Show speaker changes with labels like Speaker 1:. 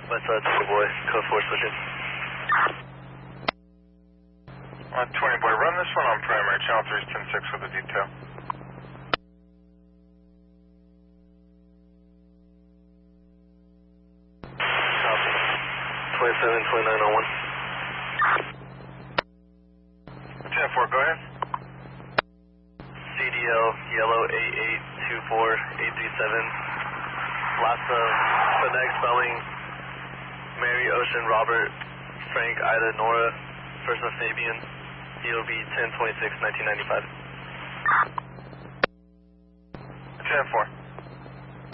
Speaker 1: West side, 20 boy, code 4 switching.
Speaker 2: 20 boy, run this one on primary, channel 3 is 10-6 with a detail.
Speaker 1: Copy. 27, 29 on 1.
Speaker 2: 10-4, go ahead.
Speaker 1: CDL, yellow 8824-837. Lhasa, FedEx spelling Mary, Ocean, Robert, Frank, Ida, Nora, first of Fabian, EOB 10-26-1995.
Speaker 2: 10-4.